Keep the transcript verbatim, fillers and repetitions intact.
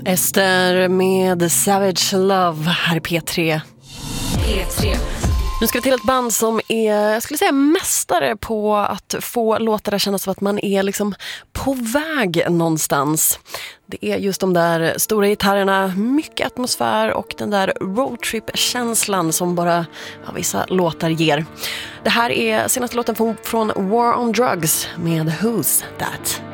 Ester med Savage Love här i P tre. P tre. Nu ska vi till ett band som är, jag skulle säga, mästare på att få låtar att kännas som att man är liksom på väg någonstans. Det är just de där stora gitarrerna, mycket atmosfär och den där roadtrip-känslan som bara ja, vissa låtar ger. Det här är senaste låten från War on Drugs med Who's That?